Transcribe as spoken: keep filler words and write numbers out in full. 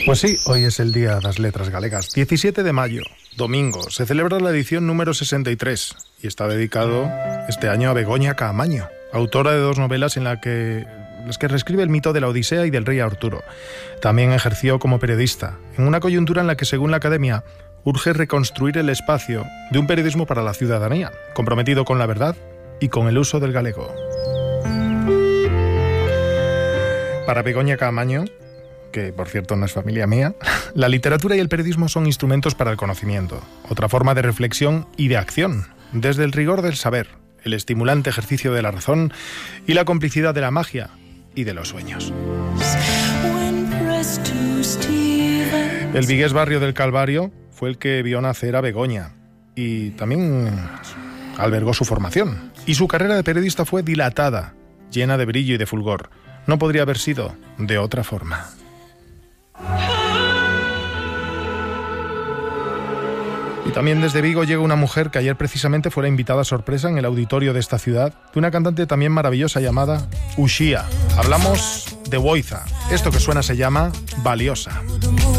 Pues sí, hoy es el Día das Letras Galegas, diecisiete de mayo, domingo. Se celebra la edición número sesenta y tres y está dedicado este año a Begoña Caamaño, autora de dos novelas en la que, las que reescribe el mito de la Odisea y del rey Arturo. También ejerció como periodista, en una coyuntura en la que, según la Academia, urge reconstruir el espacio de un periodismo para la ciudadanía, comprometido con la verdad y con el uso del galego. Para Begoña Caamaño, que por cierto no es familia mía, la literatura y el periodismo son instrumentos para el conocimiento, otra forma de reflexión y de acción, desde el rigor del saber, el estimulante ejercicio de la razón y la complicidad de la magia y de los sueños. El vigués barrio del Calvario fue el que vio nacer a Begoña y también albergó su formación. Y su carrera de periodista fue dilatada, llena de brillo y de fulgor. No podría haber sido de otra forma. Y también desde Vigo llega una mujer que ayer precisamente fue la invitada sorpresa en el auditorio de esta ciudad, de una cantante también maravillosa llamada Uxía. Hablamos de Woiza. Esto que suena se llama Valiosa.